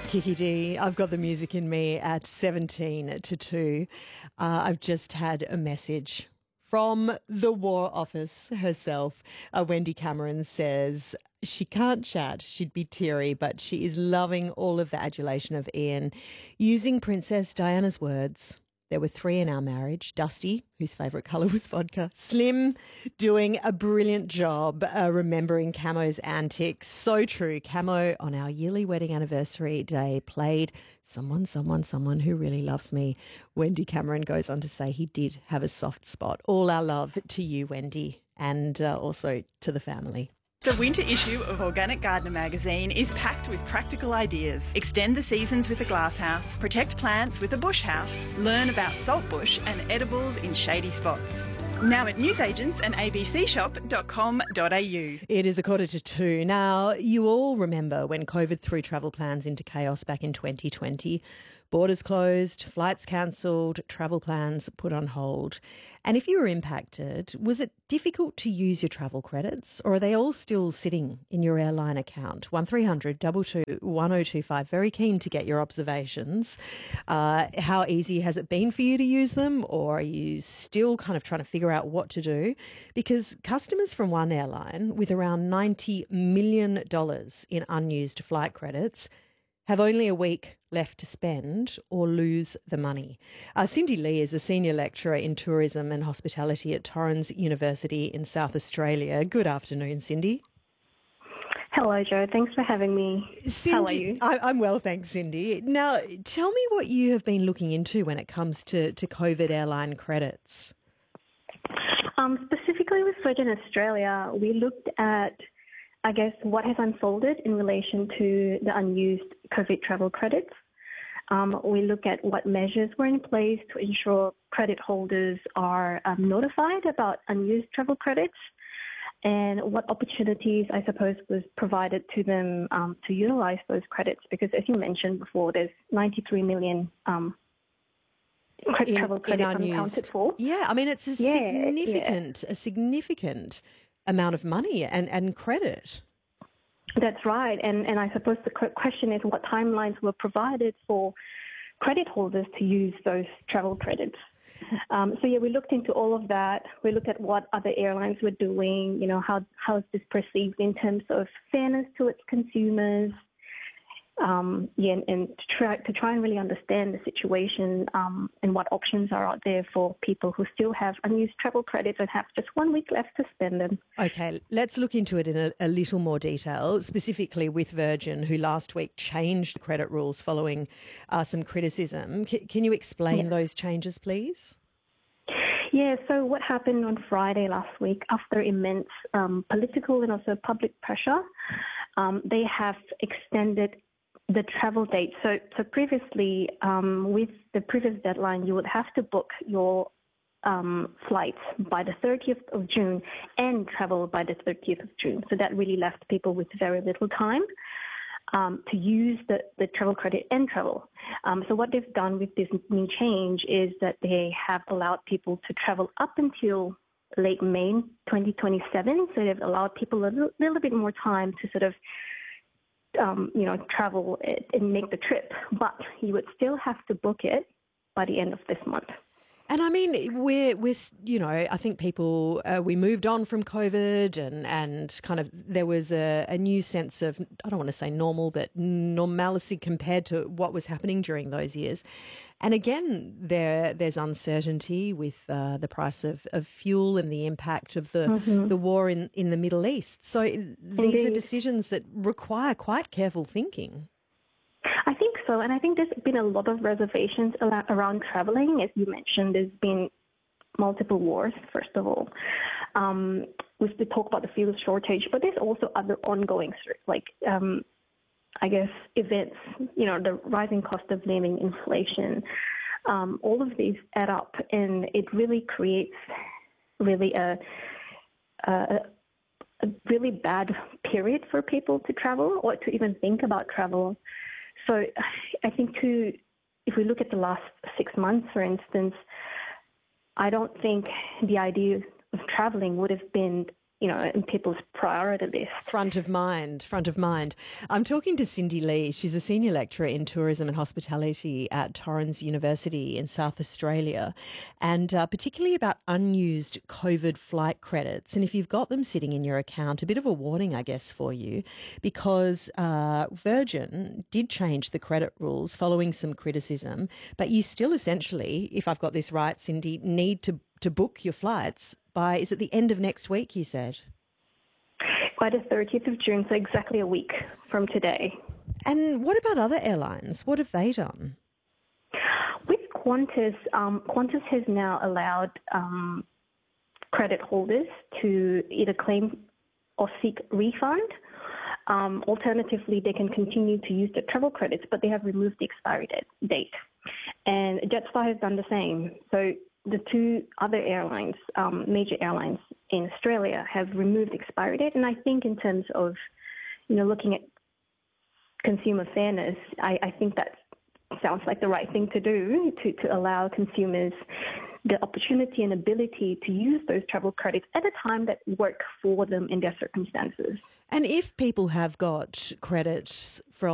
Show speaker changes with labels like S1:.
S1: Kiki D, I've got the music in me at 17 to 2. I've just had a message from the War Office herself. Wendy Cameron says she can't chat, she'd be teary, but she is loving all of the adulation of Ian. Using Princess Diana's words, there were 3 in our marriage. Dusty, whose favourite colour was vodka. Slim, doing a brilliant job remembering Camo's antics. So true. Camo, on our yearly wedding anniversary day, played Someone Who Really Loves Me. Wendy Cameron goes on to say he did have a soft spot. All our love to you, Wendy, and also to the family.
S2: The winter issue of Organic Gardener magazine is packed with practical ideas. Extend the seasons with a glasshouse, protect plants with a bush house, learn about saltbush and edibles in shady spots. Now at newsagents and abcshop.com.au.
S1: It is 1:45. Now, you all remember when COVID threw travel plans into chaos back in 2020. Borders closed, flights cancelled, travel plans put on hold. And if you were impacted, was it difficult to use your travel credits, or are they all still sitting in your airline account? 1300 22 1025. Very keen to get your observations. How easy has it been for you to use them, or are you still kind of trying to figure out what to do? Because customers from one airline with around $90 million in unused flight credits have only a week left to spend or lose the money. Cindy Lee is a senior lecturer in tourism and hospitality at Torrens University in South Australia. Good afternoon, Cindy.
S3: Hello, Joe. Thanks for having me.
S1: Cindy,
S3: how are you?
S1: I'm well, thanks, Cindy. Now, tell me what you have been looking into when it comes to COVID airline credits.
S3: Specifically with Virgin Australia, we looked at what has unfolded in relation to the unused COVID travel credits. We look at what measures were in place to ensure credit holders are notified about unused travel credits and what opportunities, I suppose, was provided to them to utilise those credits. Because as you mentioned before, there's 93 million travel credits unaccounted for.
S1: Yeah, I mean, it's a significant amount of money and credit.
S3: That's right. And I suppose the question is what timelines were provided for credit holders to use those travel credits. We looked into all of that. We looked at what other airlines were doing, how is this perceived in terms of fairness to its consumers, and to try and really understand the situation and what options are out there for people who still have unused travel credits and have just 1 week left to spend them.
S1: Okay, let's look into it in a little more detail, specifically with Virgin, who last week changed credit rules following some criticism. Can you explain those changes, please?
S3: Yeah, so what happened on Friday last week, after immense political and also public pressure, they have extended the travel date. So previously, with the previous deadline, you would have to book your flights by the 30th of June and travel by the 30th of June. So that really left people with very little time to use the travel credit and travel. So what they've done with this new change is that they have allowed people to travel up until late May 2027. So they've allowed people a little bit more time to sort of travel and make the trip, but you would still have to book it by the end of this month.
S1: And I mean, I think people, we moved on from COVID and kind of there was a new sense of, I don't want to say normal, but normalcy compared to what was happening during those years. And again, there's uncertainty with the price of fuel and the impact of the war in the Middle East. So these are decisions that require quite careful thinking.
S3: I think so, and I think there's been a lot of reservations around travelling. As you mentioned, there's been multiple wars, first of all. We've talked about the fuel shortage, but there's also other ongoing, events, the rising cost of living, inflation. All of these add up, and it really creates really a really bad period for people to travel or to even think about travel. So I think if we look at the last 6 months, for instance, I don't think the idea of traveling would have been in people's priority list.
S1: Front of mind. I'm talking to Cindy Lee. She's a senior lecturer in tourism and hospitality at Torrens University in South Australia, and particularly about unused COVID flight credits. And if you've got them sitting in your account, a bit of a warning, I guess, for you, because Virgin did change the credit rules following some criticism, but you still essentially, if I've got this right, Cindy, need to book your flights by, is it the end of next week, you said?
S3: By the 30th of June, so exactly a week from today.
S1: And what about other airlines? What have they done?
S3: With Qantas, Qantas has now allowed credit holders to either claim or seek refund. Alternatively, they can continue to use the travel credits, but they have removed the expiry date. And Jetstar has done the same. So the two other airlines, major airlines in Australia, have removed expiry date. And I think in terms of, looking at consumer fairness, I think that sounds like the right thing to do, to allow consumers the opportunity and ability to use those travel credits at a time that work for them in their circumstances.
S1: And if people have got credits from